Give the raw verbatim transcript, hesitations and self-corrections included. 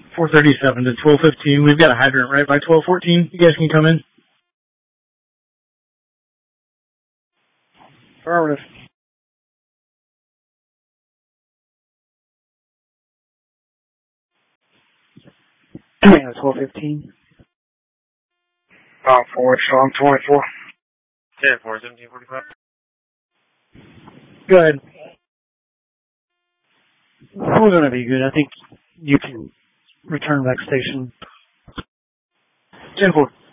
four thirty-seven to twelve fifteen. We've got a hydrant right by twelve fourteen. You guys can come in. Affirmative. Yeah, twelve fifteen. Uh, four, strong twenty-four. ten four, seventeen forty-five. Go ahead. We're going to be good. I think you can return back station. ten four.